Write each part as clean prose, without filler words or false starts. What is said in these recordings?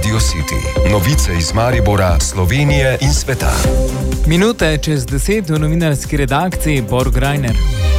Radio City. Novice iz Maribora, Slovenije in sveta. Minute čez 10 v novinarski redakciji Borg Reiner.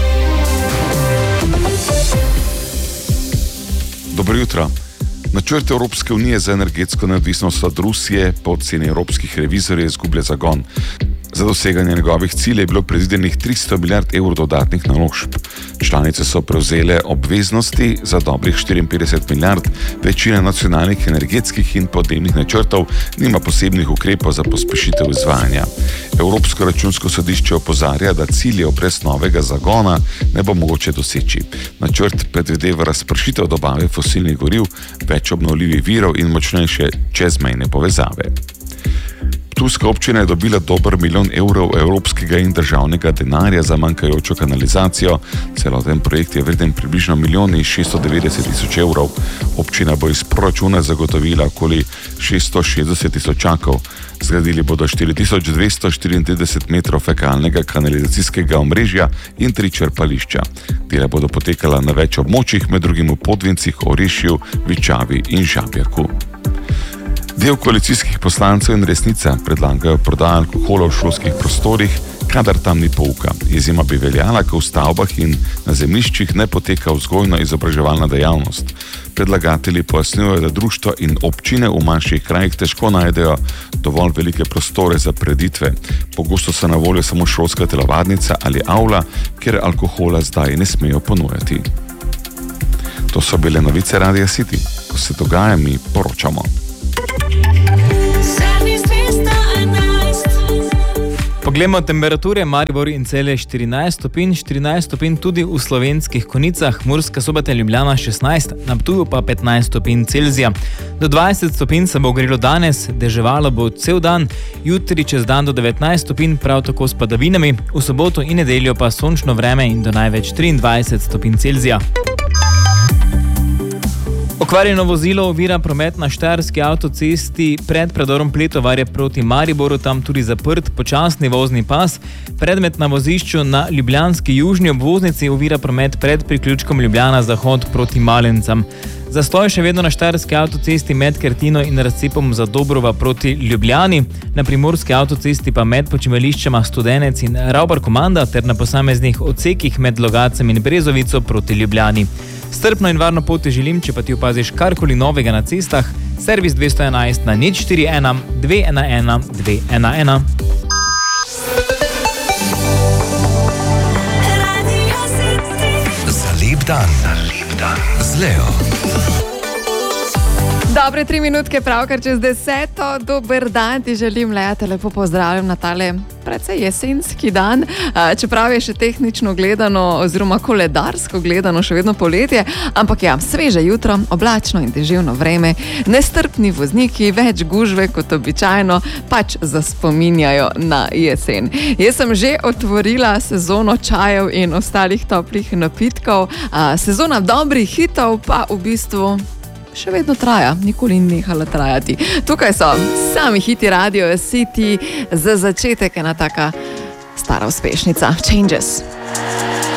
Dobro jutro. Načrt Evropske unije za energetsko neodvisnost od Rusije po oceni evropskih revizorjev izgublja zagon. Za doseganje njegovih ciljev je bilo predvidenih 300 milijard evrov dodatnih naložb. Članice so prevzele obveznosti za dobrih 54 milijard, večina nacionalnih energetskih in podnebnih načrtov nima posebnih ukrepov za pospešitev izvajanja. Evropsko računsko sodišče opozarja, da ciljev brez novega zagona ne bo mogoče doseči. Načrt predvideva razpršitev dobave fosilnih goriv, več obnovljivih virov in močnejše čezmejne povezave. Ptujska občina je dobila dober 1 milijon evrov evropskega in državnega denarja za manjkajočo kanalizacijo. Celoten projekt je vreden približno 1.690.000 evrov. Občina bo iz proračuna zagotovila okoli 660 tisočakov. Zgradili bodo 4234 metrov fekalnega kanalizacijskega omrežja in 3 črpališča. Dela bodo potekala na več območjih, med drugim v Podvincih, Orešju, Vičavi in Žabjerku. Del koalicijskih poslancev in Resnica predlagajo prodajo alkohola v šolskih prostorih, kadar tam ni pouka. Izjema bi veljala, ko v stavbah in na zemljiščih ne poteka vzgojno-izobraževalna dejavnost. Predlagatelji pojasnjujejo, da društva in občine v manjših krajih težko najdejo dovolj velike prostore za prireditve. Pogosto so na voljo samo šolska telovadnica ali avla, kjer alkohola zdaj ne smejo ponujati. To so bile novice Radia City. Ko se dogaja, mi poročamo. Poglejmo temperature. Maribor in Celje 14 stopinj tudi v Slovenskih Konjicah, Murska Sobota in Ljubljana 16, na Ptuju pa 15 stopinj Celzija. Do 20 stopinj se bo ogrelo danes, deževalo bo cel dan, jutri čez dan do 19 stopinj, prav tako s padavinami, v soboto in nedeljo pa sončno vreme in do največ 23 stopinj Celzija. Okvarjeno vozilo ovira promet na Štajerski avtocesti pred predorom Pletovarje proti Mariboru, tam tudi zaprt počasni vozni pas. Predmet na vozišču na ljubljanski južni obvoznici ovira promet pred priključkom Ljubljana Zahod proti Malencam. Zastoj še vedno na Štajerski avtocesti med Kertino in razcepom za Dobrova proti Ljubljani, na Primorski avtocesti pa med počivališčema Studenec in Ravbar Komanda ter na posameznih odsekih med Logacem in Brezovico proti Ljubljani. Strpno in varno pot želim, če pa ti opaziš karkoli novega na cestah, servis 211 na 041 211 211. Za lep dan z Leo. Dobre 3 minutke, pravkar čez 10. Dober dan ti želim, Lea, te lepo pozdravljam na tale precej jesenski dan, čeprav je še tehnično gledano oziroma koledarsko gledano še vedno poletje, ampak ja, sveže jutro, oblačno in deževno vreme, nestrpni vozniki, več gužve kot običajno, pač zaspominjajo na jesen. Jaz sem že otvorila sezono čajev in ostalih toplih napitkov, sezona dobrih hitov pa v bistvu še vedno traja, nikoli ni nehala trajati. Tukaj so sami hiti Radio City, za začetek ena taka stara uspešnica. Changes.